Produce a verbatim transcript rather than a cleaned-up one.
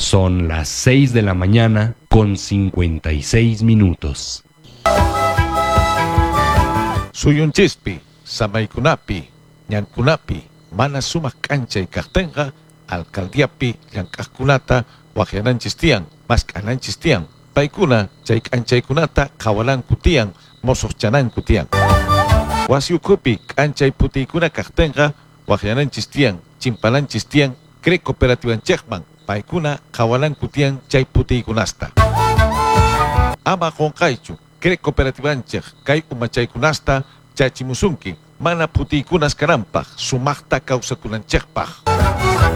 Son las seis de la mañana con cincuenta y seis minutos. Suyunchispi, samaykunapi, ñankunapi, mana sumaq k'anchay kaqtinqa, alcaldiapi llank'aqkunata waqyananchis tiyan, mask'ananchis tiyan. Paykuna chay k'anchaykunata qhawalanku tiyan, mosoqchananku tiyan. Wasi ukhupi k'anchay putiykuna kaqtinqa waqyananchis tiyan, chimpananchis tiyan, cre cooperativanchikman, paykuna qhawalanku tiyan chay putiykunasta. Ama qonqaychu, cre cooperativanchik kay umachaykunasta chachimusunki, mana putiykunas kananpaq, sumaqta kawsakunanchikpaq.